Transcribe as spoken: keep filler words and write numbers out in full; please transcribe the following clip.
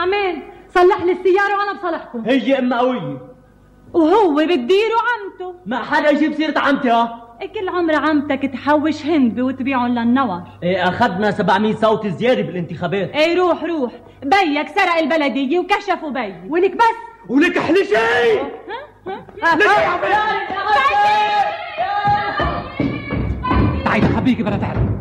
عمين صلح لي السيارة وأنا بصلحكم. هي أم قوية وهو بديره عمته. ما حدا يجيب سيرة عمتي. ها كل عمر عمتك تحوش هند وتبيعهم للنور. ايه اخذنا سبعمية صوت زيادة بالانتخابات. ايه روح روح، بيك سرق البلدية وكشفوا بي. ولك بس ولك احلى شيء. تعالي حبيبي بلا تعرف.